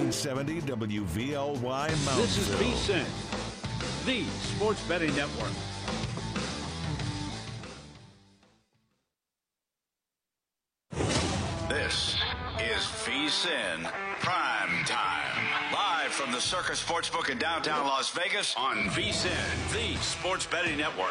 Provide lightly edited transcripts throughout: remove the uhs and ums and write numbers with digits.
970 WVLY Moundsville. This is VSiN, the Sports Betting Network. This is VSiN Prime Time. Live from the Circus Sportsbook in downtown Las Vegas on VSiN, the Sports Betting Network.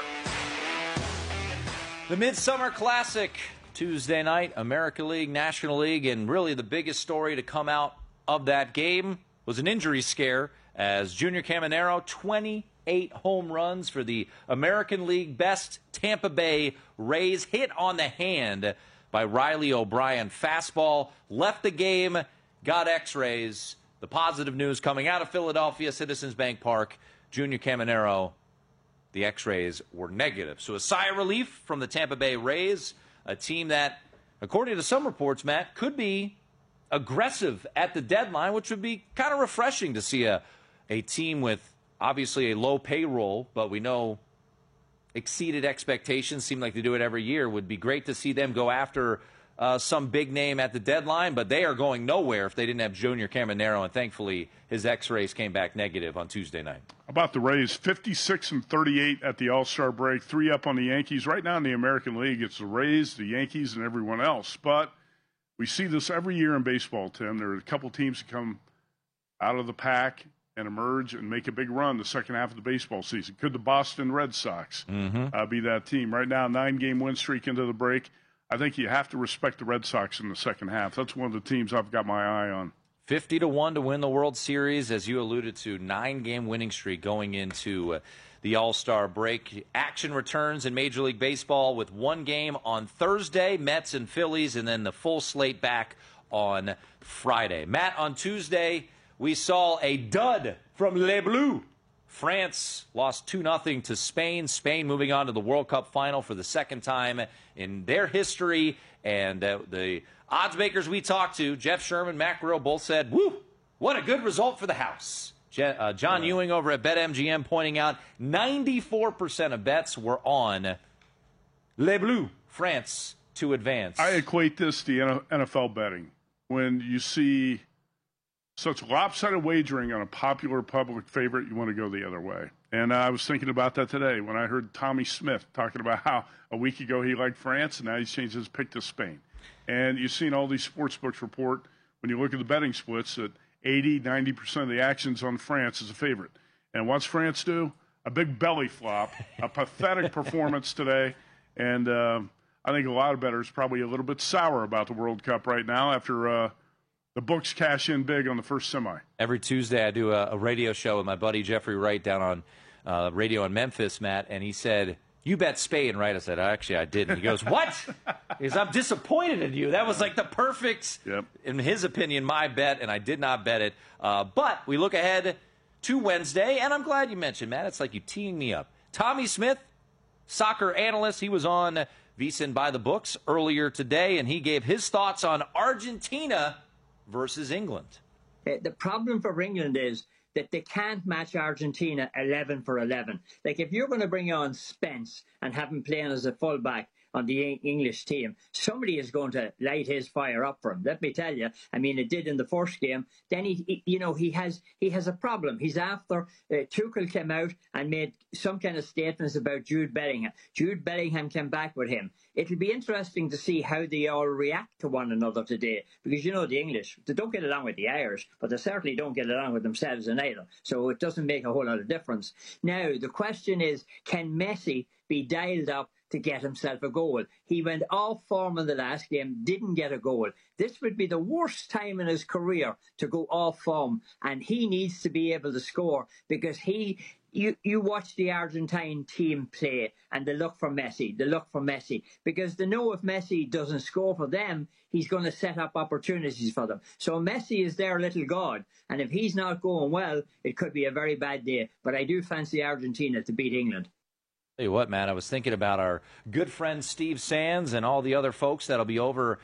The Midsummer Classic, Tuesday night, American League, National League, and really the biggest story to come out of that game was an injury scare as Junior Caminero, 28 home runs for the American League best Tampa Bay Rays, hit on the hand by Riley O'Brien. Fastball left the game, got x-rays. The positive news coming out of Philadelphia, Citizens Bank Park, Junior Caminero, the x-rays were negative. So a sigh of relief from the Tampa Bay Rays, a team that, according to some reports, Matt, could be aggressive at the deadline, which would be kind of refreshing to see a team with obviously a low payroll, but we know exceeded expectations, seem like they do it every year. Would be great to see them go after some big name at the deadline, but they are going nowhere if they didn't have Junior Caminero, and thankfully his x-rays came back negative on Tuesday night. About the Rays, 56-38 at the All-Star break, 3 up on the Yankees. Right now in the American League, it's the Rays, the Yankees, and everyone else. But we see this every year in baseball, Tim. There are a couple teams that come out of the pack and emerge and make a big run the second half of the baseball season. Could the Boston Red Sox be that team? Right now, 9-game win streak into the break. I think you have to respect the Red Sox in the second half. That's one of the teams I've got my eye on. 50-1 to win the World Series, as you alluded to, 9-game winning streak going into the All-Star break. Action returns in Major League Baseball with one game on Thursday, Mets and Phillies, and then the full slate back on Friday. Matt, on Tuesday, we saw a dud from Les Bleus. France lost 2-0 to Spain. Spain moving on to the World Cup final for the second time in their history. And the odds makers we talked to, Jeff Sherman, Matt Grill, both said, woo, what a good result for the house. John Ewing over at BetMGM pointing out 94% of bets were on Les Bleus, France, to advance. I equate this to NFL betting. When you see such lopsided wagering on a popular public favorite, you want to go the other way. And I was thinking about that today when I heard Tommy Smith talking about how a week ago he liked France and now he's changed his pick to Spain. And you've seen all these sports books report, when you look at the betting splits, that 80, 90% of the actions on France is a favorite. And what's France do? A big belly flop, a pathetic performance today. And I think a lot of bettors probably a little bit sour about the World Cup right now after the books cash in big on the first semi. Every Tuesday I do a radio show with my buddy Jeffrey Wright down on radio in Memphis, Matt, and he said, you bet Spain, right? I said, actually, I didn't. He goes, what? He goes, I'm disappointed in you. That was like the perfect, in his opinion, my bet, and I did not bet it. But we look ahead to Wednesday, and I'm glad you mentioned, Matt. It's like you teeing me up. Tommy Smith, soccer analyst, he was on VSiN by the Books earlier today, and he gave his thoughts on Argentina versus England. The problem for England is that they can't match Argentina 11 for 11. Like, if you're going to bring on Spence and have him playing as a fullback on the English team, somebody is going to light his fire up for him. Let me tell you. I mean, it did in the first game. Then he has a problem. He's after Tuchel came out and made some kind of statements about Jude Bellingham. Jude Bellingham came back with him. It'll be interesting to see how they all react to one another today, because the English, they don't get along with the Irish, but they certainly don't get along with themselves in either. So it doesn't make a whole lot of difference. Now the question is, can Messi be dialed up to get himself a goal? He went off form in the last game, didn't get a goal. This would be the worst time in his career to go off form, and he needs to be able to score, because you watch the Argentine team play and they look for Messi, because they know if Messi doesn't score for them, he's going to set up opportunities for them. So Messi is their little god, and if he's not going well, it could be a very bad day. But I do fancy Argentina to beat England. Tell you what, Matt, I was thinking about our good friend Steve Sands and all the other folks that'll be over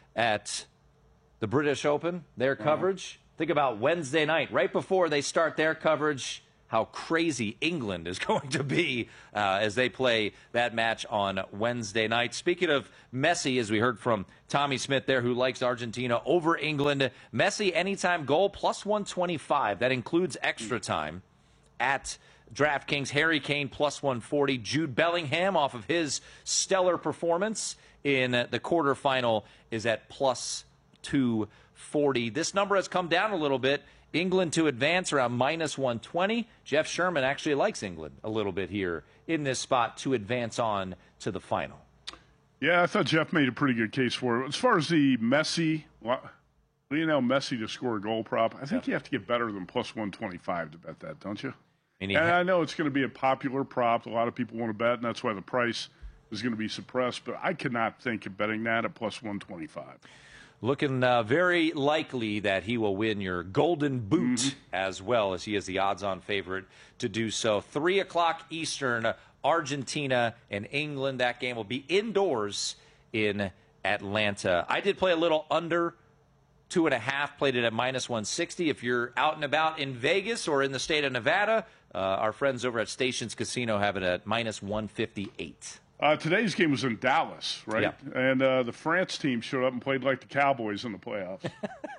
at the British Open, their coverage. Think about Wednesday night, right before they start their coverage. how crazy England is going to be as they play that match on Wednesday night. Speaking of Messi, as we heard from Tommy Smith there, who likes Argentina over England, Messi anytime goal plus 125. That includes extra time at DraftKings. Harry Kane plus 140. Jude Bellingham, off of his stellar performance in the quarterfinal, is at plus 240. This number has come down a little bit. England to advance around minus 120. Jeff Sherman actually likes England a little bit here in this spot to advance on to the final. Yeah, I thought Jeff made a pretty good case for it. As far as the Lionel Messi to score a goal prop, I think you have to get better than plus 125 to bet that, don't you? And I know it's going to be a popular prop. A lot of people want to bet, and that's why the price is going to be suppressed. But I cannot think of betting that at plus 125. Looking very likely that he will win your Golden Boot as well, as he is the odds-on favorite to do so. 3 o'clock Eastern, Argentina and England. That game will be indoors in Atlanta. I did play a little under 2.5, played it at minus 160. If you're out and about in Vegas or in the state of Nevada, our friends over at Stations Casino have it at minus 158. Today's game was in Dallas, right? Yeah. And the France team showed up and played like the Cowboys in the playoffs.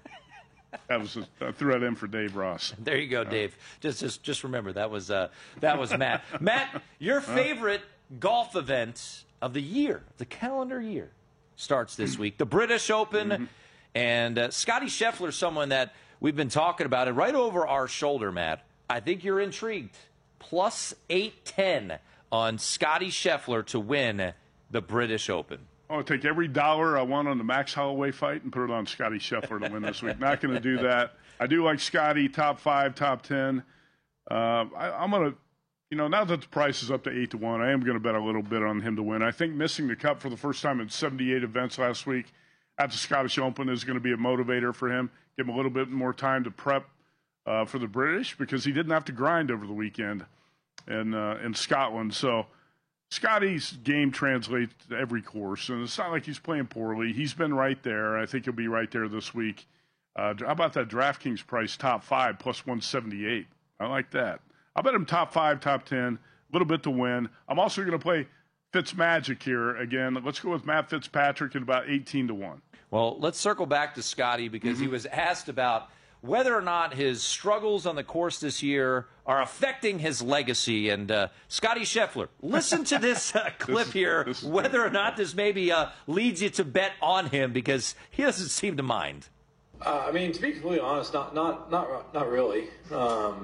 I threw that in for Dave Ross. There you go, Dave. Just remember that was Matt. Matt, your favorite golf event of the year, the calendar year, starts this week. The British Open, and Scotty Scheffler, someone that we've been talking about, and right over our shoulder, Matt. I think you're intrigued. Plus 810 on Scotty Scheffler to win the British Open. I'll take every dollar I won on the Max Holloway fight and put it on Scotty Scheffler to win this week. Not going to do that. I do like Scotty, top 5, top 10. I'm going to, now that the price is up to 8-1, I am going to bet a little bit on him to win. I think missing the Cup for the first time in 78 events last week at the Scottish Open is going to be a motivator for him. Give him a little bit more time to prep for the British, because he didn't have to grind over the weekend in Scotland. So Scotty's game translates to every course, and it's not like he's playing poorly. He's been right there. I think he'll be right there this week. How about that DraftKings price, top 5, plus 178? I like that. I'll bet him top 5, top 10, a little bit to win. I'm also going to play Fitzmagic here again. Let's go with Matt Fitzpatrick at about 18-1. Well, let's circle back to Scotty, because he was asked about whether or not his struggles on the course this year are affecting his legacy. And Scotty Scheffler, listen to this clip here, whether or not this maybe leads you to bet on him, because he doesn't seem to mind. I mean, to be completely honest, not really. I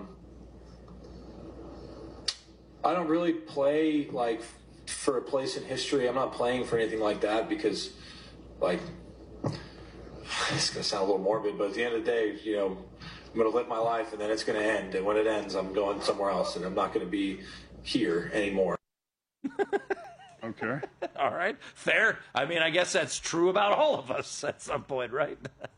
don't really play like for a place in history. I'm not playing for anything like that, because, like, it's going to sound a little morbid, but at the end of the day, I'm going to live my life, and then it's going to end. And when it ends, I'm going somewhere else, and I'm not going to be here anymore. Okay. All right. Fair. I mean, I guess that's true about all of us at some point, right?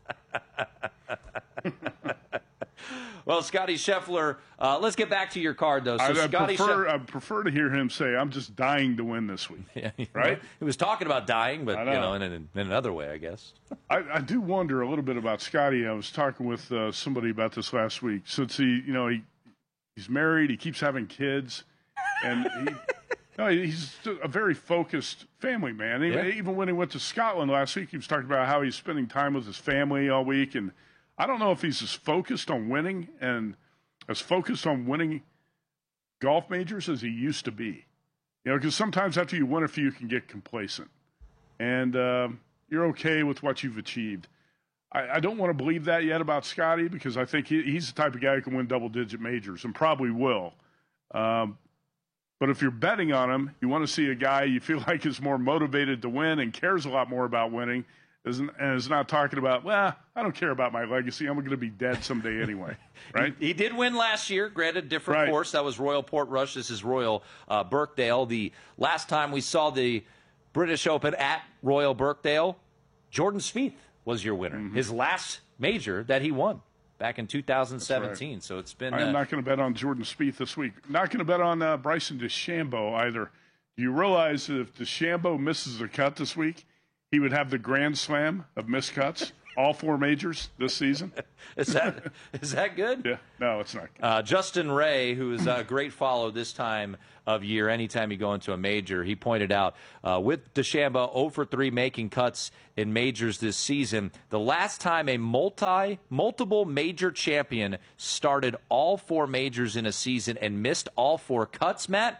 Well, Scotty Scheffler, let's get back to your card, though. So I prefer to hear him say, I'm just dying to win this week. Yeah, right? He was talking about dying, but, in another way, I guess. I do wonder a little bit about Scotty. I was talking with somebody about this last week. Since he's married, he keeps having kids, and he's a very focused family man. Even when he went to Scotland last week, he was talking about how he's spending time with his family all week, and I don't know if he's as focused on winning and as focused on winning golf majors as he used to be. Because sometimes after you win a few, you can get complacent. And you're okay with what you've achieved. I don't want to believe that yet about Scotty, because I think he's the type of guy who can win double-digit majors and probably will. But if you're betting on him, you want to see a guy you feel like is more motivated to win and cares a lot more about winning, and is not talking about, I don't care about my legacy. I'm going to be dead someday anyway, right? He did win last year, granted different course. That was Royal Portrush. This is Royal Birkdale. The last time we saw the British Open at Royal Birkdale, Jordan Spieth was your winner. His last major that he won back in 2017. Right. So it's been. I'm not going to bet on Jordan Spieth this week. Not going to bet on Bryson DeChambeau either. Do you realize that if DeChambeau misses a cut this week, he would have the Grand Slam of missed cuts? all 4 majors this season. Is that good? Yeah, no, it's not good. Justin Ray, who is a great follow this time of year, anytime you go into a major, he pointed out with DeChambeau 0 for 3 making cuts in majors this season, the last time a multiple major champion started all 4 majors in a season and missed all 4 cuts, Matt,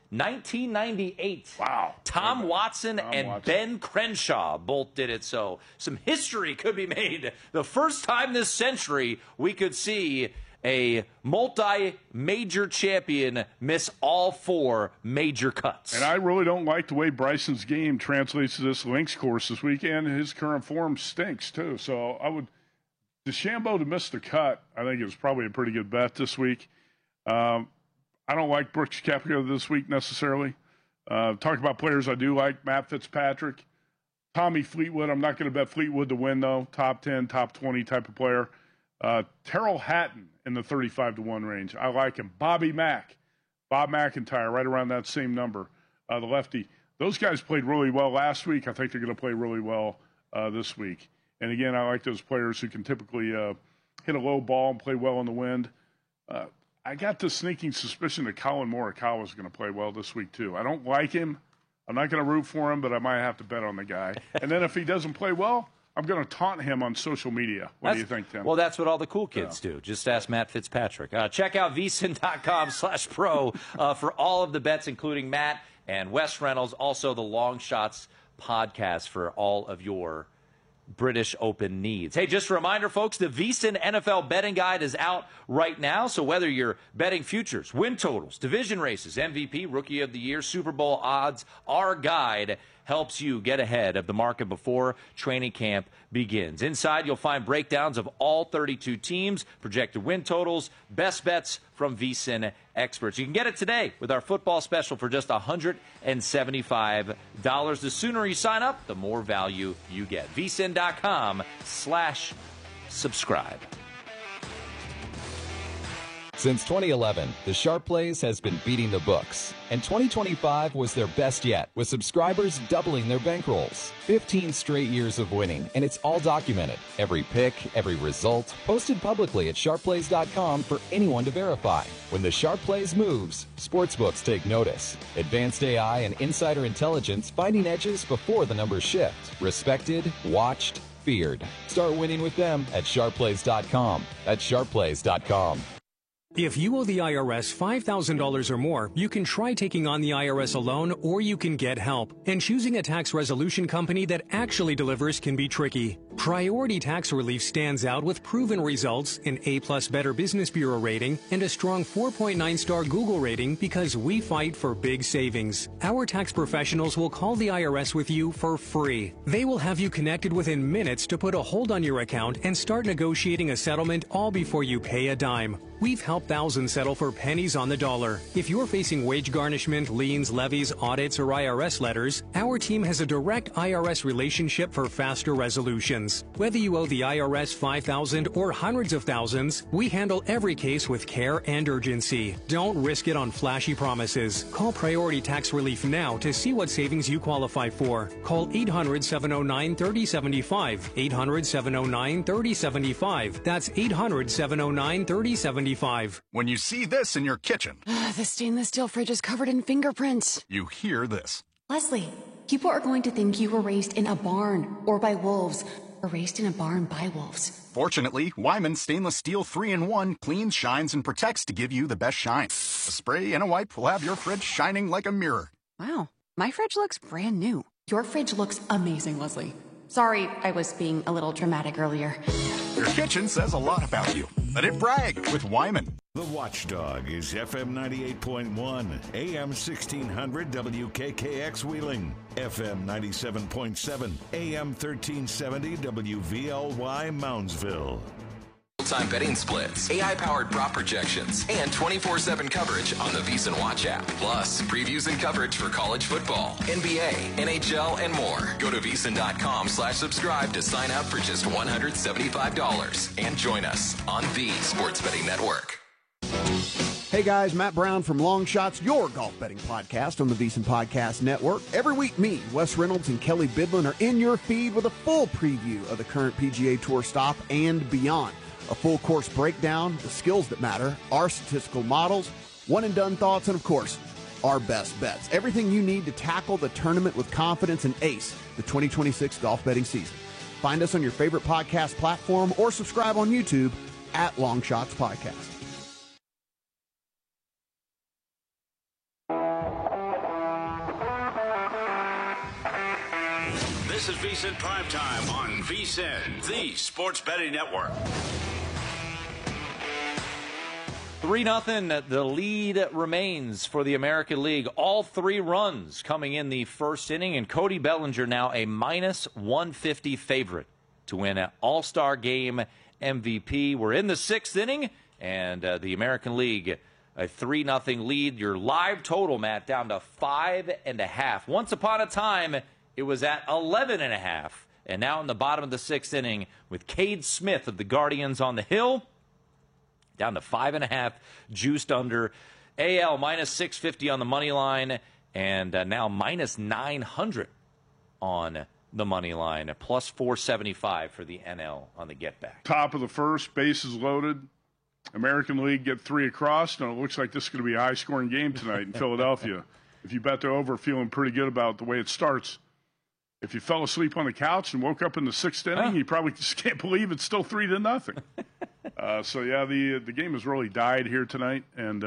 1998. Wow. Tom Watson and Ben Crenshaw both did it. So some history could be made. The first time this century we could see a multi-major champion miss all 4 major cuts. And I really don't like the way Bryson's game translates to this links course this weekend. His current form stinks, too. So DeChambeau to miss the cut, I think it was probably a pretty good bet this week. I don't like Brooks Koepka this week necessarily. Talk about players I do like. Matt Fitzpatrick. Tommy Fleetwood. I'm not going to bet Fleetwood to win, though. Top 10, top 20 type of player. Terrell Hatton in the 35-1 range. I like him. Bobby Mack. Bob McIntyre, right around that same number. The lefty. Those guys played really well last week. I think they're going to play really well this week. And, again, I like those players who can typically hit a low ball and play well in the wind. I got the sneaking suspicion that Colin Morikawa is going to play well this week, too. I don't like him. I'm not going to root for him, but I might have to bet on the guy. And then if he doesn't play well, I'm going to taunt him on social media. What do you think, Tim? Well, that's what all the cool kids do. Just ask Matt Fitzpatrick. Check out vsin.com/pro for all of the bets, including Matt and Wes Reynolds. Also, the Long Shots podcast for all of your British Open needs. Hey, just a reminder, folks, the VSiN NFL betting guide is out right now. So whether you're betting futures, win totals, division races, MVP, Rookie of the Year, Super Bowl odds, our guide helps you get ahead of the market before training camp begins. Inside, you'll find breakdowns of all 32 teams, projected win totals, best bets from VSiN experts. You can get it today with our football special for just $175. The sooner you sign up, the more value you get. vsin.com/subscribe. Since 2011, the Sharp Plays has been beating the books, and 2025 was their best yet, with subscribers doubling their bankrolls. 15 straight years of winning, and it's all documented. Every pick, every result, posted publicly at sharpplays.com for anyone to verify. When the Sharp Plays moves, sportsbooks take notice. Advanced AI and insider intelligence finding edges before the numbers shift. Respected, watched, feared. Start winning with them at sharpplays.com. That's sharpplays.com. If you owe the IRS $5,000 or more, you can try taking on the IRS alone, or you can get help. And choosing a tax resolution company that actually delivers can be tricky. Priority Tax Relief stands out with proven results, an A+ Better Business Bureau rating, and a strong 4.9-star Google rating because we fight for big savings. Our tax professionals will call the IRS with you for free. They will have you connected within minutes to put a hold on your account and start negotiating a settlement all before you pay a dime. We've helped thousands settle for pennies on the dollar. If you're facing wage garnishment, liens, levies, audits, or IRS letters, our team has a direct IRS relationship for faster resolutions. Whether you owe the IRS $5,000 or hundreds of thousands, we handle every case with care and urgency. Don't risk it on flashy promises. Call Priority Tax Relief now to see what savings you qualify for. Call 800-709-3075. 800-709-3075. That's 800-709-3075. When you see this in your kitchen, the stainless steel fridge is covered in fingerprints. You hear this. Leslie, people are going to think you were raised in a barn or by wolves, or raised in a barn by wolves. Fortunately, Wyman Stainless Steel 3-in-1 cleans, shines, and protects to give you the best shine. A spray and a wipe will have your fridge shining like a mirror. Wow, my fridge looks brand new. Your fridge looks amazing, Leslie. Sorry, I was being a little dramatic earlier. Your kitchen says a lot about you. Let it brag with Wyman. The Watchdog is FM 98.1, AM 1600 WKKX Wheeling, FM 97.7, AM 1370 WVLY Moundsville. Real-time betting splits, AI-powered prop projections, and 24/7 coverage on the VSiN Watch app. Plus, previews and coverage for college football, NBA, NHL, and more. Go to vsin.com/subscribe to sign up for just $175 and join us on the Sports Betting Network. Hey guys, Matt Brown from Long Shots, your golf betting podcast on the VSiN Podcast Network. Every week, me, Wes Reynolds, and Kelly Bidlin are in your feed with a full preview of the current PGA Tour stop and beyond. A full course breakdown, the skills that matter, our statistical models, one-and-done thoughts, and of course, our best bets. Everything you need to tackle the tournament with confidence and ace the 2026 golf betting season. Find us on your favorite podcast platform or subscribe on YouTube at Long Shots Podcast. This is VSiN Primetime on VSiN, the Sports Betting Network. 3-0, the lead remains for the American League. All 3 runs coming in the first inning, and Cody Bellinger now a -150 favorite to win an All-Star Game MVP. We're in the 6th inning, and the American League a 3-0 lead. Your live total, Matt, down to 5.5. Once upon a time, it was at 11.5, and now in the bottom of the 6th inning with Cade Smith of the Guardians on the hill, down to 5.5, juiced under. AL -650 on the money line, and now -900 on the money line, +475 for the NL on the get back. Top of the first, bases loaded. American League get 3 across, and it looks like this is going to be a high-scoring game tonight in Philadelphia. If you bet the over, feeling pretty good about the way it starts. If you fell asleep on the couch and woke up in the 6th inning, you probably just can't believe it's still 3-0. So, yeah, the game has really died here tonight, and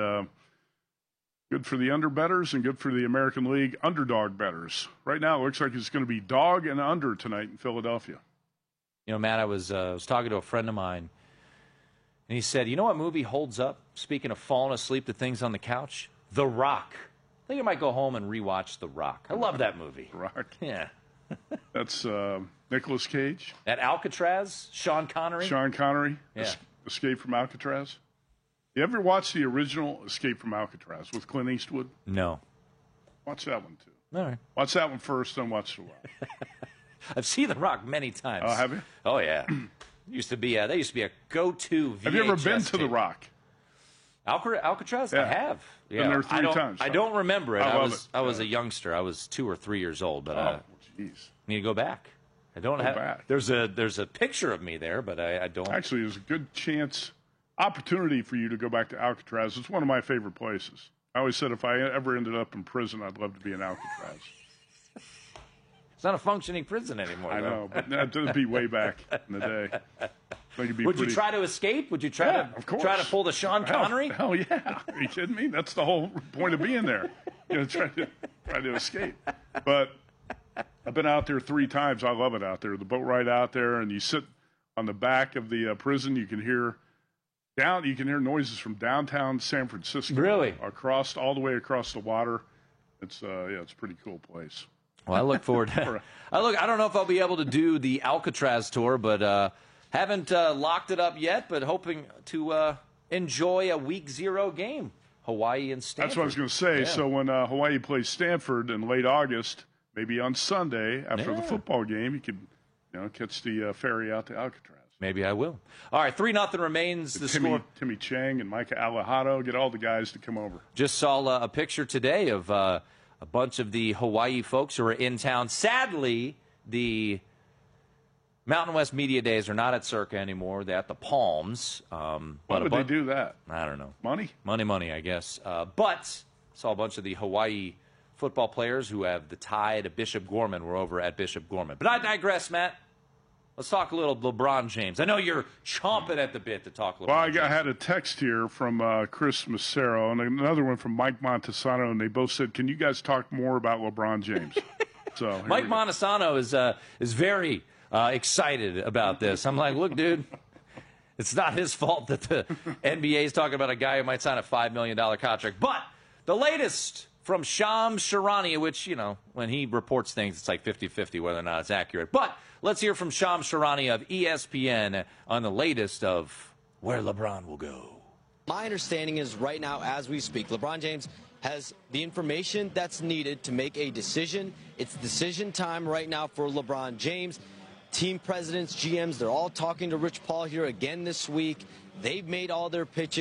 good for the under bettors and good for the American League underdog bettors. Right now, it looks like it's going to be dog and under tonight in Philadelphia. You know, Matt, I was talking to a friend of mine, and he said, you know what movie holds up? Speaking of falling asleep to things on the couch, The Rock. I think I might go home and rewatch The Rock. I love that movie. Rock? Yeah. That's Nicolas Cage. At Alcatraz, Sean Connery. Sean Connery, Yeah. Escape from Alcatraz. You ever watch the original Escape from Alcatraz with Clint Eastwood? No. Watch that one, too. All right. Watch that one first, then watch The Rock. I've seen The Rock many times. Oh, have you? Oh, yeah. They used to be a go-to VHS Have you ever been to tape. The Rock? Alcatraz? Yeah. I have. Yeah. Been there 3 times. I don't remember it. I love it. I was a youngster. I was 2 or 3 years old, but Oh, jeez. need to go back. I don't Go have. back. There's a picture of me there, but I don't. Actually, there's a good opportunity for you to go back to Alcatraz. It's one of my favorite places. I always said if I ever ended up in prison, I'd love to be in Alcatraz. It's not a functioning prison anymore. I though. know, but that'd be way back in the day. Would you try to escape? Would you try of course. to pull the Sean Connery? Hell yeah! Are you kidding me? That's the whole point of being there. Try to escape. But I've been out there 3 times. I love it out there. The boat ride out there, and you sit on the back of the prison. You can hear noises from downtown San Francisco. Really? All the way across the water. It's it's a pretty cool place. Well, I look forward to I don't know if I'll be able to do the Alcatraz tour, but haven't locked it up yet, but hoping to enjoy a Week 0 game, Hawaii and Stanford. That's what I was going to say. Yeah. So when Hawaii plays Stanford in late August, maybe on Sunday after the football game, you could catch the ferry out to Alcatraz. Maybe I will. All right, 3-0 remains the score. Timmy Chang and Micah Alejado, get all the guys to come over. Just saw a picture today of a bunch of the Hawaii folks who are in town. Sadly, the Mountain West Media Days are not at Circa anymore. They're at the Palms. Why would they do that? I don't know. Money? Money, I guess. But saw a bunch of the Hawaii football players who have the tie to Bishop Gorman were over at Bishop Gorman. But I digress, Matt. Let's talk a little LeBron James. I know you're chomping at the bit to talk LeBron James. Well, I had a text here from Chris Macero and another one from Mike Montesano, and they both said, can you guys talk more about LeBron James? So Mike Montesano is very excited about this. I'm like, look, dude, it's not his fault that the NBA is talking about a guy who might sign a $5 million contract. But the latest from Shams Charania, which, when he reports things, it's like 50-50 whether or not it's accurate. But let's hear from Shams Charania of ESPN on the latest of where LeBron will go. My understanding is right now, as we speak, LeBron James has the information that's needed to make a decision. It's decision time right now for LeBron James. Team presidents, GMs, they're all talking to Rich Paul here again this week. They've made all their pitches.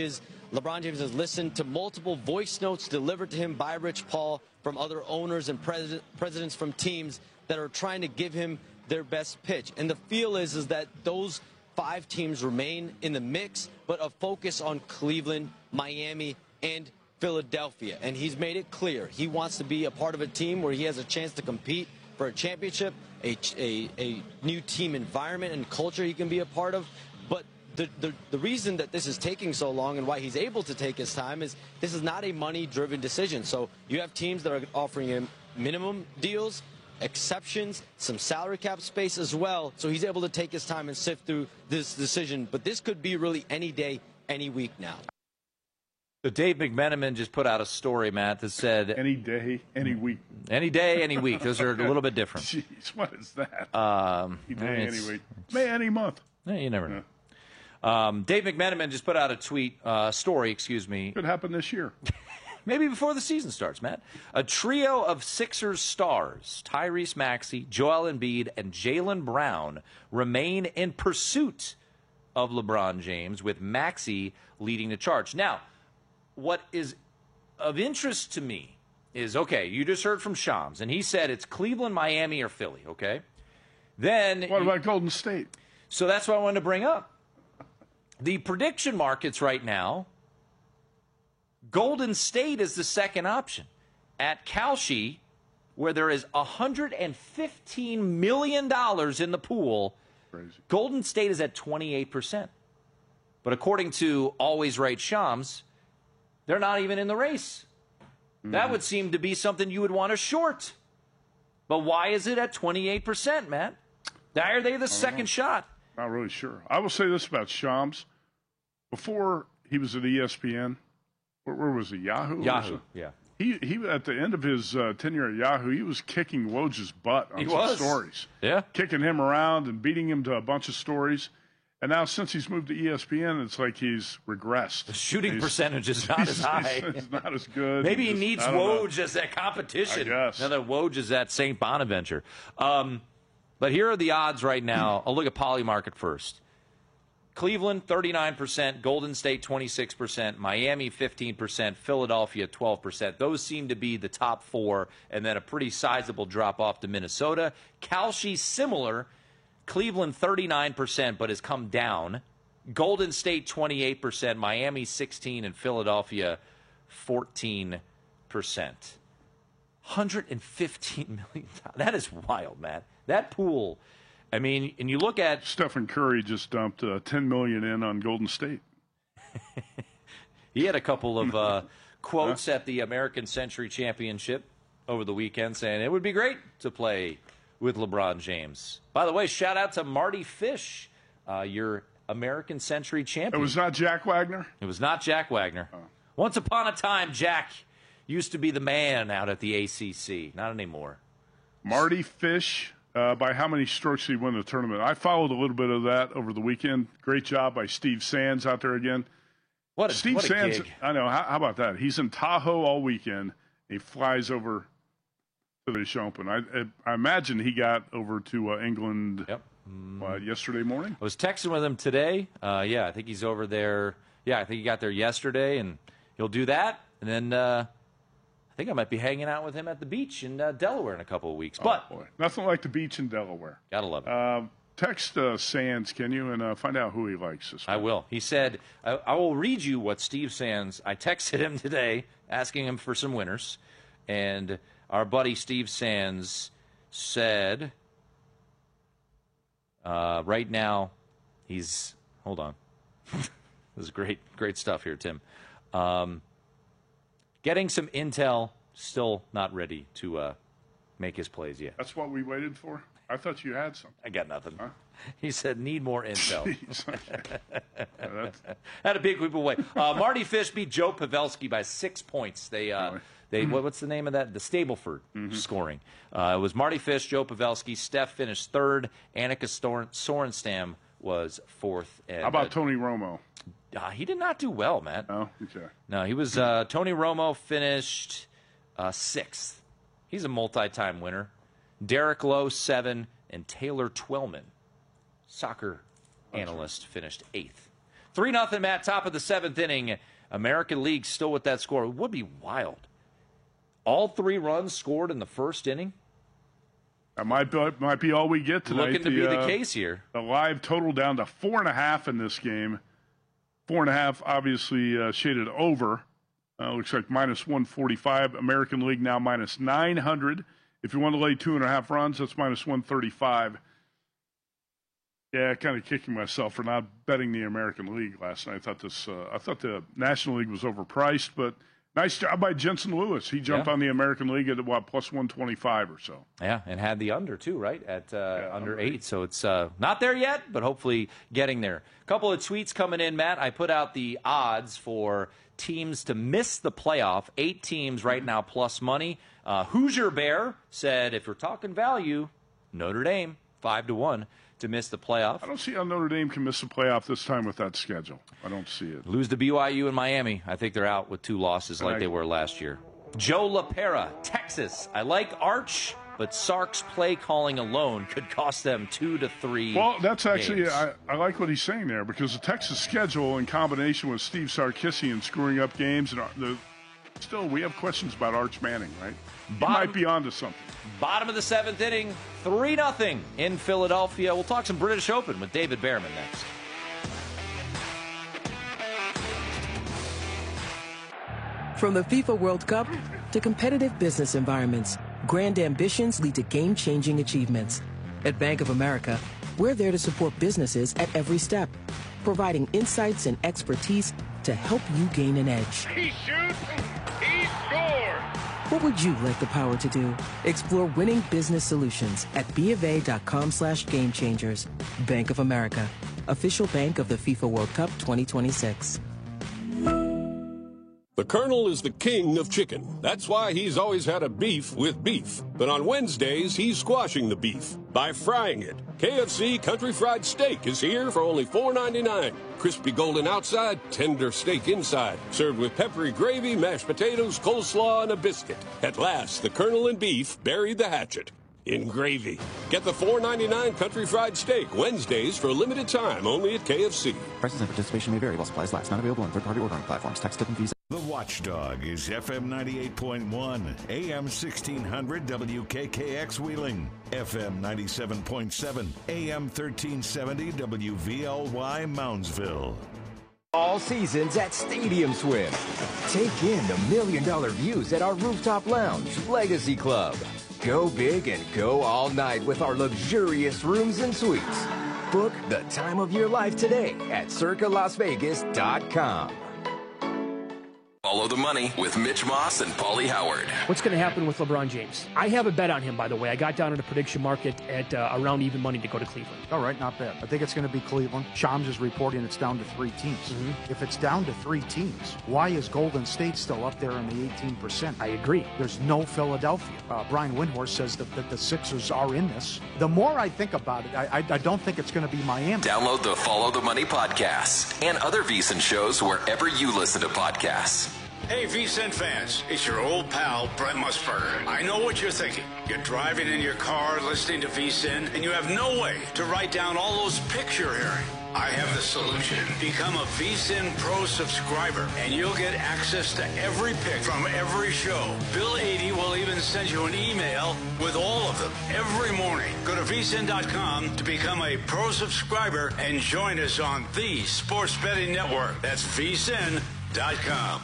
LeBron James has listened to multiple voice notes delivered to him by Rich Paul from other owners and presidents from teams that are trying to give him their best pitch. And the feel is that those 5 teams remain in the mix, but a focus on Cleveland, Miami, and Philadelphia. And he's made it clear he wants to be a part of a team where he has a chance to compete for a championship, a new team environment and culture he can be a part of. But the reason that this is taking so long and why he's able to take his time is this is not a money-driven decision. So you have teams that are offering him minimum deals, exceptions, some salary cap space as well. So he's able to take his time and sift through this decision. But this could be really any day, any week now. So Dave McMenamin just put out a story, Matt, that said... Any day, any week. Any day, any week. Those are a little bit different. Jeez, what is that? Any day, any week. Any month. You never know. Dave McMenamin just put out a story. Could happen this year. Maybe before the season starts, Matt. A trio of Sixers stars, Tyrese Maxey, Joel Embiid, and Jaylen Brown, remain in pursuit of LeBron James, with Maxey leading the charge. Now, what is of interest to me is, okay, you just heard from Shams, and he said it's Cleveland, Miami, or Philly, okay? Then what about Golden State? So that's what I wanted to bring up. The prediction markets right now, Golden State is the second option. At Kalshi, where there is $115 million in the pool, crazy. Golden State is at 28%. But according to Always Right Shams, they're not even in the race. That would seem to be something you would want to short. But why is it at 28%, Matt? Why are they the second shot? Not really sure. I will say this about Shams. Before he was at ESPN, where was he? Yahoo? Yahoo, yeah. He at the end of his tenure at Yahoo, he was kicking Woj's butt on some stories. Yeah. Kicking him around and beating him to a bunch of stories. And now since he's moved to ESPN, it's like he's regressed. The shooting percentage is not as high. It's not as good. Maybe he needs Woj as that competition. I guess. Now that Woj is at St. Bonaventure. But here are the odds right now. I'll look at Polymarket first. Cleveland, 39%. Golden State, 26%. Miami, 15%. Philadelphia, 12%. Those seem to be the top 4, and then a pretty sizable drop-off to Minnesota. Kalshi, similar. Cleveland, 39%, but has come down. Golden State, 28%. Miami, 16%. And Philadelphia, 14%. $115 million. That is wild, man. That pool, I mean, and you look at... Stephen Curry just dumped $10 million in on Golden State. He had a couple of quotes at the American Century Championship over the weekend saying it would be great to play with LeBron James. By the way, shout out to Marty Fish, your American Century champion. It was not Jack Wagner? It was not Jack Wagner. Oh. Once upon a time, Jack used to be the man out at the ACC. Not anymore. Marty Fish, by how many strokes did he win the tournament? I followed a little bit of that over the weekend. Great job by Steve Sands out there again. Steve Sands, gig. I know. How about that? He's in Tahoe all weekend. He flies over to the British Open. I imagine he got over to England yesterday morning. I was texting with him today. I think he's over there. Yeah, I think he got there yesterday, and he'll do that. And then I think I might be hanging out with him at the beach in Delaware in a couple of weeks. But boy. Nothing like the beach in Delaware. Gotta love it. Text Sands, can you, and find out who he likes this week. I will. He said, I will read you what Steve Sands, I texted him today asking him for some winners, and our buddy Steve Sands said, right now, hold on. This is great stuff here, Tim. Getting some intel, still not ready to make his plays yet. That's what we waited for? I thought you had something. I got nothing. Huh? He said, need more intel. Okay. Had a big week away. Marty Fish beat Joe Pavelski by 6 points. What's the name of that? The Stableford scoring. It was Marty Fish, Joe Pavelski. Steph finished third. Annika Sorenstam was fourth. And, how about Tony Romo? He did not do well, Matt. Oh, okay. No, he was Tony Romo finished sixth. He's a multi-time winner. Derek Lowe, 7, and Taylor Twellman, soccer analyst, finished 8th. 3-0, Matt, top of the 7th inning. American League still with that score. It would be wild. All 3 runs scored in the first inning. That might be all we get tonight. Looking to be the case here. The live total down to 4.5 in this game. 4.5 obviously shaded over. Looks like minus 145. American League now minus 900. If you want to lay 2.5 runs, that's minus 135. Yeah, kind of kicking myself for not betting the American League last night. I thought the National League was overpriced, but nice job by Jensen Lewis. He jumped on the American League at, plus 125 or so. Yeah, and had the under, too, right, at under 8. So it's not there yet, but hopefully getting there. A couple of tweets coming in, Matt. I put out the odds for teams to miss the playoff. 8 teams right now plus money. Hoosier Bear said, if you're talking value, Notre Dame, 5-1. To miss the playoff. I don't see how Notre Dame can miss the playoff this time with that schedule. I don't see it. Lose to BYU and Miami. I think they're out with 2 losses like they were last year. Joe LaPera, Texas. I like Arch, but Sark's play calling alone could cost them 2 to 3 Well, that's actually, games. I like what he's saying there, because the Texas schedule in combination with Steve Sarkisian screwing up games, and still we have questions about Arch Manning, right? He might be onto something. Bottom of the 7th inning, 3-0 in Philadelphia. We'll talk some British Open with David Behrman next. From the FIFA World Cup to competitive business environments, grand ambitions lead to game-changing achievements. At Bank of America, we're there to support businesses at every step, providing insights and expertise to help you gain an edge. He shoots, he scores! What would you like the power to do? Explore winning business solutions at BofA.com/gamechangers. Bank of America, official bank of the FIFA World Cup 2026. The Colonel is the king of chicken. That's why he's always had a beef with beef. But on Wednesdays, he's squashing the beef by frying it. KFC Country Fried Steak is here for only $4.99. Crispy golden outside, tender steak inside. Served with peppery gravy, mashed potatoes, coleslaw, and a biscuit. At last, the Colonel and beef buried the hatchet in gravy. Get the $4.99 Country Fried Steak Wednesdays for a limited time only at KFC. Prices and participation may vary while supplies last. Not available on third-party ordering platforms. Tax, tip, and fees. The Watchdog is FM 98.1, AM 1600 WKKX Wheeling, FM 97.7, AM 1370 WVLY Moundsville. All seasons at Stadium Swim. Take in the $1 million views at our rooftop lounge, Legacy Club. Go big and go all night with our luxurious rooms and suites. Book the time of your life today at circalasvegas.com. Follow the money with Mitch Moss and Paulie Howard. What's going to happen with LeBron James? I have a bet on him, by the way. I got down in the prediction market at around even money to go to Cleveland. All right, not bad. I think it's going to be Cleveland. Shams is reporting it's down to 3 teams. If it's down to 3 teams, why is Golden State still up there in the 18%? I agree. There's no Philadelphia. Brian Windhorst says that the Sixers are in this. The more I think about it, I don't think it's going to be Miami. Download the Follow the Money podcast and other VSiN shows wherever you listen to podcasts. Hey, VSiN fans, it's your old pal, Brent Musburger. I know what you're thinking. You're driving in your car listening to VSiN, and you have no way to write down all those pics you're hearing. I have the solution. Become a VSiN Pro subscriber, and you'll get access to every pick from every show. Bill 80 will even send you an email with all of them every morning. Go to VSiN.com to become a Pro subscriber and join us on the Sports Betting Network. That's VSiN.com.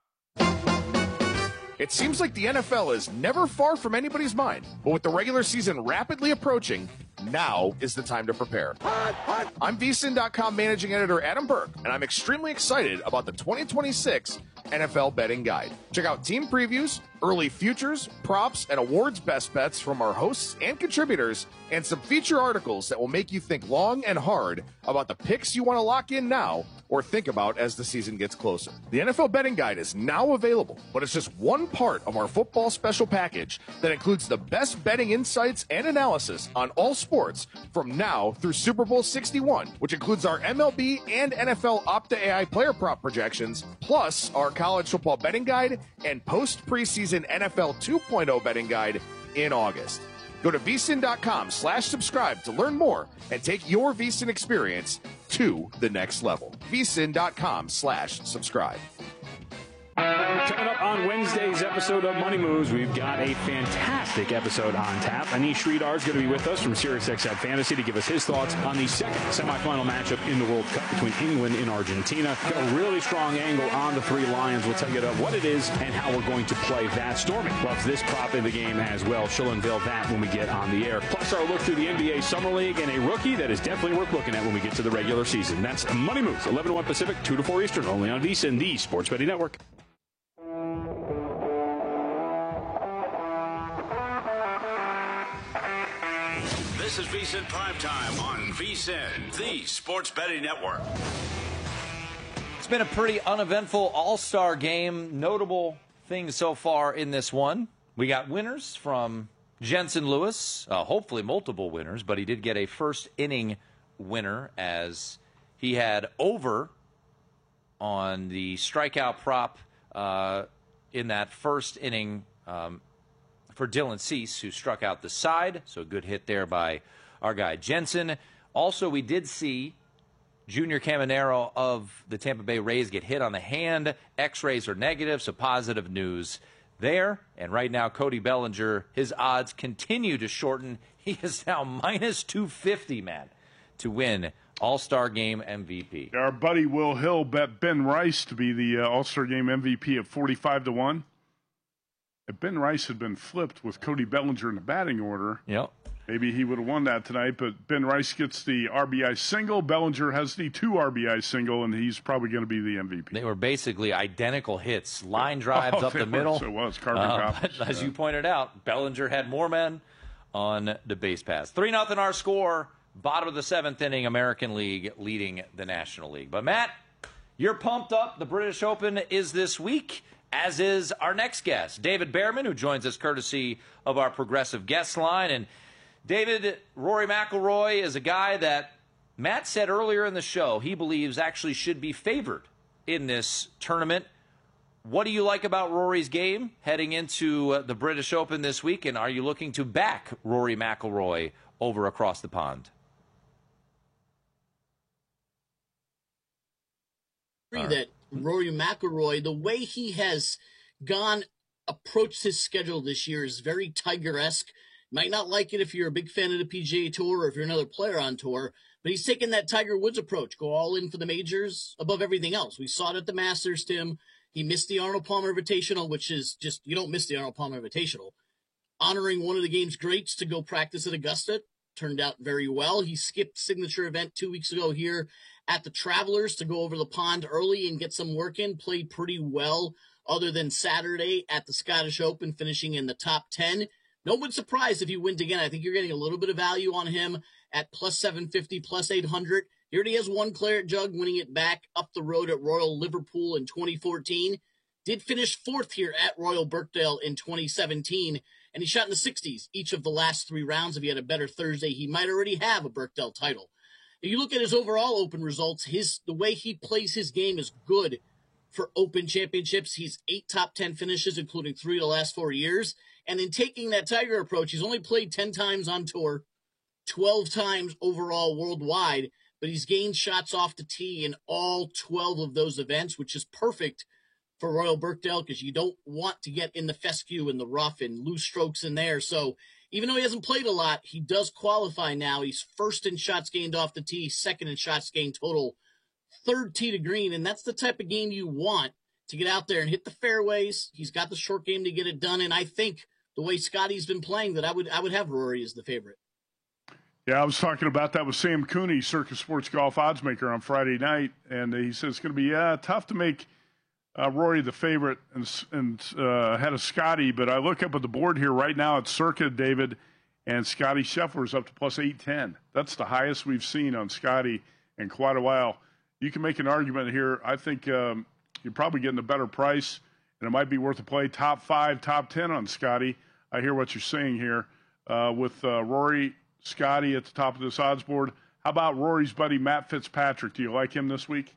It seems like the NFL is never far from anybody's mind, but with the regular season rapidly approaching, now is the time to prepare. I'm VSiN.com managing editor Adam Burke, and I'm extremely excited about the 2026 NFL Betting Guide. Check out team previews, early futures, props, and awards best bets from our hosts and contributors, and some feature articles that will make you think long and hard about the picks you want to lock in now or think about as the season gets closer. The NFL Betting Guide is now available, but it's just one part of our football special package that includes the best betting insights and analysis on all sports from now through Super Bowl 61, which includes our MLB and NFL Opta AI player prop projections, plus our college football betting guide and post-preseason NFL 2.0 betting guide in August. Go to VSiN.com/subscribe to learn more and take your VSiN experience to the next level. VSiN.com/subscribe. Coming up on Wednesday's episode of Money Moves, we've got a fantastic episode on tap. Anish Sridhar is going to be with us from SiriusXM Fantasy to give us his thoughts on the second semifinal matchup in the World Cup between England and Argentina. Got a really strong angle on the three Lions. We'll tell you what it is and how we're going to play that. Stormy loves this prop in the game as well. She'll unveil that when we get on the air. Plus our look through the NBA Summer League and a rookie that is definitely worth looking at when we get to the regular season. That's Money Moves, 11 to 1 Pacific, 2 to 4 Eastern, only on VSiN, the Sports Betting Network. This is VSiN Primetime on VSiN, the Sports Betting Network. It's been a pretty uneventful all-star game. Notable things so far in this one. We got winners from Jensen Lewis, hopefully multiple winners, but he did get a first inning winner as he had over on the strikeout prop in that first inning for Dylan Cease, who struck out the side. So a good hit there by our guy Jensen. Also, we did see Junior Caminero of the Tampa Bay Rays get hit on the hand. X-rays are negative, so positive news there. And right now, Cody Bellinger, his odds continue to shorten. He is now minus 250, man, to win All-Star Game MVP. Our buddy Will Hill bet Ben Rice to be the All-Star Game MVP at 45 to 1. If Ben Rice had been flipped with Cody Bellinger in the batting order, maybe he would have won that tonight. But Ben Rice gets the RBI single. Bellinger has the 2 RBI single, and he's probably going to be the MVP. They were basically identical hits. Line drives up the middle. So it was carbon copies. As you pointed out, Bellinger had more men on the base pass. 3-0 our score. Bottom of the 7th inning, American League leading the National League. But, Matt, you're pumped up. The British Open is this week, as is our next guest, David Behrman, who joins us courtesy of our progressive guest line. And, David, Rory McIlroy is a guy that Matt said earlier in the show he believes actually should be favored in this tournament. What do you like about Rory's game heading into the British Open this week? And are you looking to back Rory McIlroy over across the pond? That Rory McIlroy, the way he has approached his schedule this year is very Tiger-esque. Might not like it if you're a big fan of the PGA Tour or if you're another player on tour, but he's taken that Tiger Woods approach, go all in for the majors above everything else. We saw it at the Masters, Tim. He missed the Arnold Palmer Invitational, which is just, you don't miss the Arnold Palmer Invitational. Honoring one of the game's greats to go practice at Augusta turned out very well. He skipped signature event 2 weeks ago here at the Travelers to go over the pond early and get some work in. Played pretty well other than Saturday at the Scottish Open, finishing in the top 10. No one surprised if he wins again. I think you're getting a little bit of value on him at plus 750, plus 800. He already has one Claret Jug, winning it back up the road at Royal Liverpool in 2014. Did finish 4th here at Royal Birkdale in 2017, and he shot in the 60s each of the last 3 rounds. If he had a better Thursday, he might already have a Birkdale title. If you look at his overall Open results, the way he plays his game is good for Open championships. He's 8 top 10 finishes, including 3 of the last 4 years. And in taking that Tiger approach, he's only played 10 times on tour, 12 times overall worldwide, but he's gained shots off the tee in all 12 of those events, which is perfect for Royal Birkdale because you don't want to get in the fescue and the rough and loose strokes in there. So even though he hasn't played a lot, he does qualify now. He's 1st in shots gained off the tee, 2nd in shots gained total, 3rd tee to green, and that's the type of game you want to get out there and hit the fairways. He's got the short game to get it done, and I think the way Scotty's been playing, that I would have Rory as the favorite. Yeah, I was talking about that with Sam Cooney, Circus Sports Golf oddsmaker, on Friday night, and he said it's going to be tough to make Rory the favorite and ahead of Scotty. But I look up at the board here right now at Circa, David, and Scotty Scheffler's up to plus 810. That's the highest we've seen on Scotty in quite a while. You can make an argument here. I think you're probably getting a better price, and it might be worth a play. Top 5, top 10 on Scotty. I hear what you're saying here with Rory, Scotty at the top of this odds board. How about Rory's buddy Matt Fitzpatrick? Do you like him this week?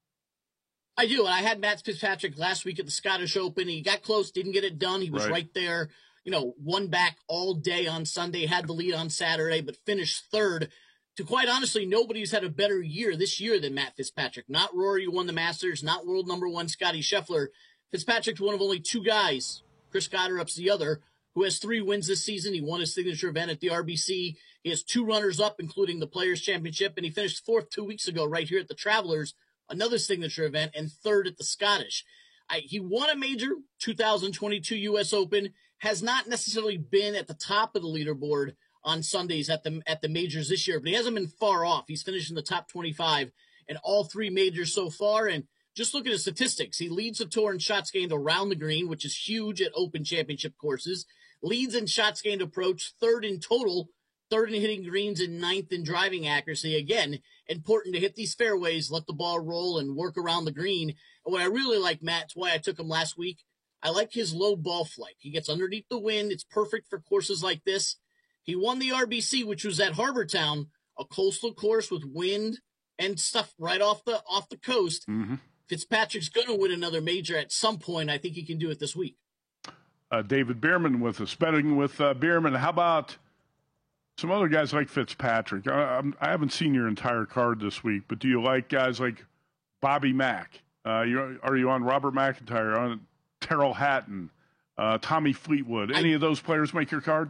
I do, and I had Matt Fitzpatrick last week at the Scottish Open. He got close, didn't get it done. He was right there, won back all day on Sunday, had the lead on Saturday, but finished 3rd. To quite honestly, nobody's had a better year this year than Matt Fitzpatrick. Not Rory, who won the Masters, not world number 1 Scotty Scheffler. Fitzpatrick's one of only two guys, Chris Gotterup's the other, who has 3 wins this season. He won his signature event at the RBC. He has 2 runners-up, including the Players' Championship, and he finished 4th 2 weeks ago right here at the Travelers, another signature event, and 3rd at the Scottish. He won a major, 2022 U.S. Open, has not necessarily been at the top of the leaderboard on Sundays at the majors this year, but he hasn't been far off. He's finished in the top 25 in all 3 majors so far, and just look at his statistics. He leads the tour in shots gained around the green, which is huge at Open Championship courses. Leads in shots gained approach, 3rd in total, 3rd in hitting greens, and 9th in driving accuracy. Again, important to hit these fairways, let the ball roll, and work around the green. And what I really like, Matt, it's why I took him last week, I like his low ball flight. He gets underneath the wind. It's perfect for courses like this. He won the RBC, which was at Harbour Town, a coastal course with wind and stuff right off the coast. Mm-hmm. Fitzpatrick's going to win another major at some point. I think he can do it this week. David Bierman with us, betting with Bierman. How about some other guys like Fitzpatrick? I haven't seen your entire card this week, but do you like guys like Bobby Mack? Are you on Robert McIntyre, on Terrell Hatton, Tommy Fleetwood? Any of those players make your card?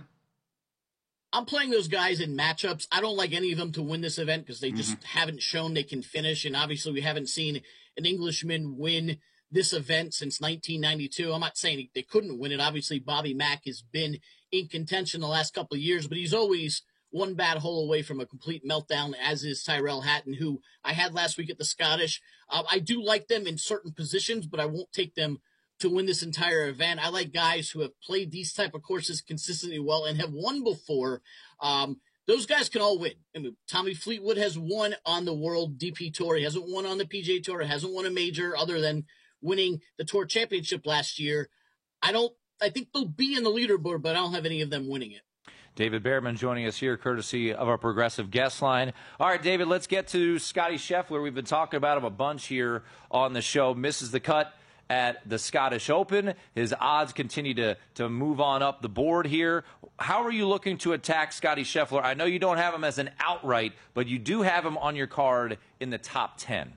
I'm playing those guys in matchups. I don't like any of them to win this event because they just haven't shown they can finish, and obviously we haven't seen an Englishman win this event since 1992. I'm not saying they couldn't win it. Obviously, Bobby Mack has been in contention the last couple of years, but he's always one bad hole away from a complete meltdown, as is Tyrell Hatton, who I had last week at the Scottish. I do like them in certain positions, but I won't take them to win this entire event. I like guys who have played these type of courses consistently well and have won before. Those guys can all win. I mean, Tommy Fleetwood has won on the World DP Tour. He hasn't won on the PGA Tour. He hasn't won a major other than winning the Tour Championship last year. I think they'll be in the leaderboard, but I don't have any of them winning it. David Behrman joining us here, courtesy of our Progressive guest line. All right, David, let's get to Scotty Scheffler. We've been talking about him a bunch here on the show. Misses the cut at the Scottish Open. His odds continue to move on up the board here. How are you looking to attack Scotty Scheffler? I know you don't have him as an outright, but you do have him on your card in the top 10.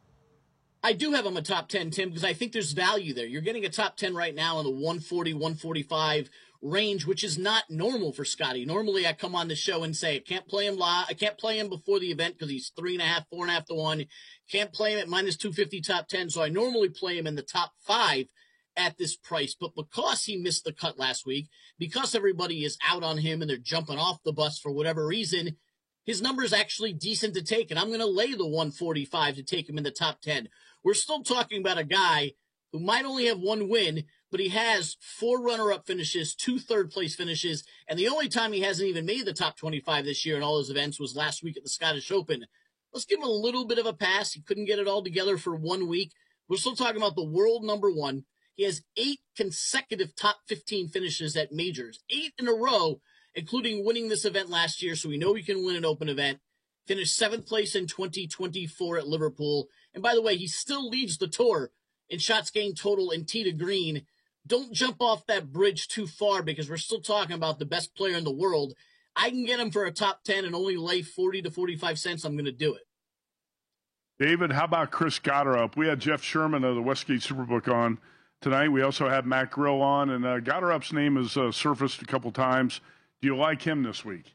I do have him a top 10, Tim, because I think there's value there. You're getting a top 10 right now in the 140, 145 range, which is not normal for Scotty. Normally I come on the show and say, I can't play him before the event because he's 3.5, 4.5 to 1. Can't play him at minus 250 top 10. So I normally play him in the top 5 at this price. But because he missed the cut last week, because everybody is out on him and they're jumping off the bus for whatever reason, his number is actually decent to take. And I'm going to lay the 145 to take him in the top 10. We're still talking about a guy who might only have 1 win, but he has 4 runner-up finishes, 2 third-place finishes, and the only time he hasn't even made the top 25 this year in all his events was last week at the Scottish Open. Let's give him a little bit of a pass. He couldn't get it all together for 1 week. We're still talking about the world number 1. He has 8 consecutive top 15 finishes at majors, 8 in a row, including winning this event last year, so we know he can win an Open event. Finished 7th place in 2024 at Liverpool. And by the way, he still leads the tour in shots gained total and tee to green. Don't jump off that bridge too far because we're still talking about the best player in the world. I can get him for a top 10 and only lay 40 to 45 cents. I'm going to do it. David, how about Chris Gotterup? We had Jeff Sherman of the Westgate Superbook on tonight. We also had Matt Grill on, and Gotterup's name has surfaced a couple times. Do you like him this week?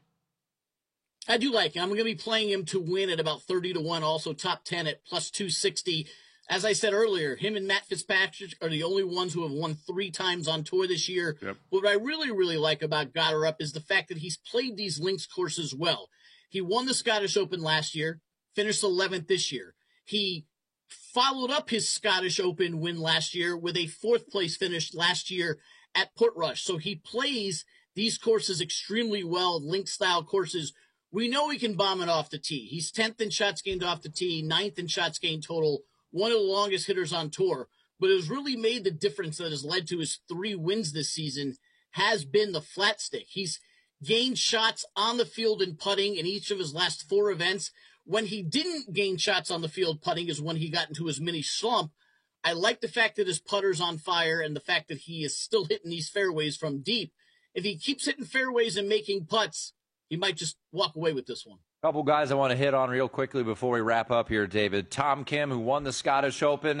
I do like him. I'm going to be playing him to win at about 30 to 1, also top 10 at plus 260. As I said earlier, him and Matt Fitzpatrick are the only ones who have won 3 times on tour this year. Yep. What I really, really like about Gotterup is the fact that he's played these links courses well. He won the Scottish Open last year, finished 11th this year. He followed up his Scottish Open win last year with a 4th place finish last year at Portrush. So he plays these courses extremely well, link-style courses. We know he can bomb it off the tee. He's 10th in shots gained off the tee, 9th in shots gained total, one of the longest hitters on tour. But it has really made the difference that has led to his 3 wins this season has been the flat stick. He's gained shots on the field and putting in each of his last 4 events. When he didn't gain shots on the field putting is when he got into his mini slump. I like the fact that his putter's on fire and the fact that he is still hitting these fairways from deep. If he keeps hitting fairways and making putts, he might just walk away with this one. Couple guys I want to hit on real quickly before we wrap up here, David. Tom Kim, who won the Scottish Open.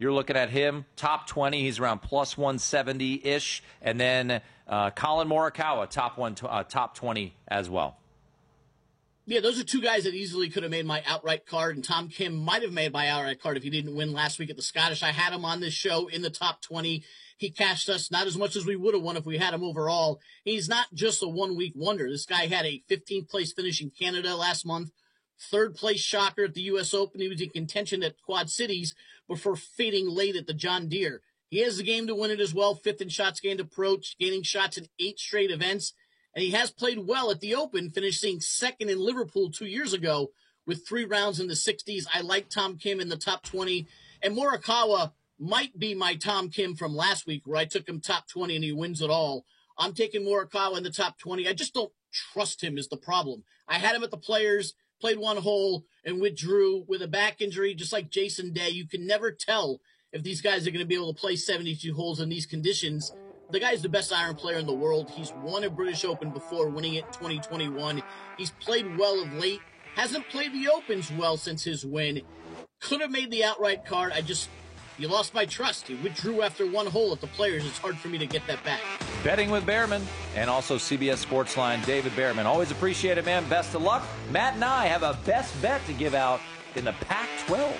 you're looking at him, top 20. He's around plus 170-ish. And then Colin Morikawa, top 20 as well. Yeah, those are two guys that easily could have made my outright card, and Tom Kim might have made my outright card if he didn't win last week at the Scottish. I had him on this show in the top 20. He cashed us not as much as we would have won if we had him overall. He's not just a one-week wonder. This guy had a 15th place finish in Canada last month, third place shocker at the U.S. Open. He was in contention at Quad Cities before fading late at the John Deere. He has the game to win it as well, 5th in shots gained approach, gaining shots in 8 straight events. And he has played well at the Open, finishing second in Liverpool 2 years ago with 3 rounds in the 60s. I like Tom Kim in the top 20. And Morikawa might be my Tom Kim from last week where I took him top 20 and he wins it all. I'm taking Morikawa in the top 20. I just don't trust him is the problem. I had him at the Players, played 1 hole, and withdrew with a back injury, just like Jason Day. You can never tell if these guys are going to be able to play 72 holes in these conditions. The guy's the best iron player in the world. He's won a British Open before, winning it in 2021. He's played well of late. Hasn't played the Opens well since his win. Could have made the outright card. You lost my trust. He withdrew after 1 hole at the Players. It's hard for me to get that back. Betting with Behrman and also CBS Sportsline, David Behrman. Always appreciate it, man. Best of luck. Matt and I have a best bet to give out in the Pac-12.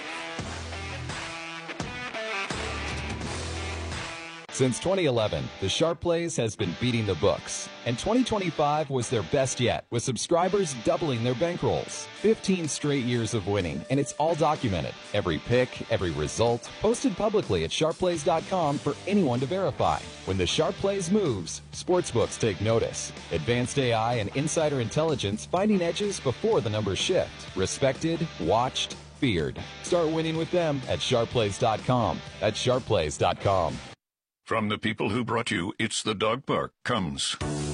Since 2011, the Sharp Plays has been beating the books, and 2025 was their best yet, with subscribers doubling their bankrolls. 15 straight years of winning, and it's all documented. Every pick, every result, posted publicly at sharpplays.com for anyone to verify. When the Sharp Plays moves, sportsbooks take notice. Advanced AI and insider intelligence finding edges before the numbers shift. Respected, watched, feared. Start winning with them at sharpplays.com. That's sharpplays.com. From the people who brought you It's the Dog Park comes